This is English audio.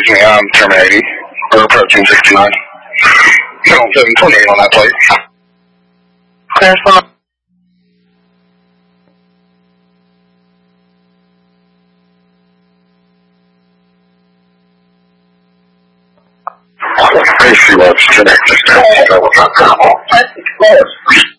excuse me, Terminal 80. We're approaching 69. 728 on that plate. Clear for AC was connected.